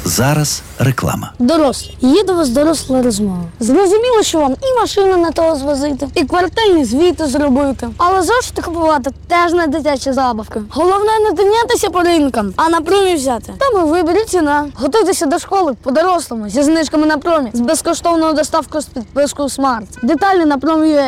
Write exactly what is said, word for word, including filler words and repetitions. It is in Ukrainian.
Зараз реклама. Дорослі. Є до вас доросла розмова. Зрозуміло, що вам і машину не того звозити, і квартирні звіти зробити. Але зошити купувати теж не дитячі забавки. Головне не тинятися по ринкам, а на промі взяти. Там і виберіть ціна. Готуйтеся до школи по-дорослому, зі знижками на промі, з безкоштовною доставкою з підпискою Смарт. Деталі на промі.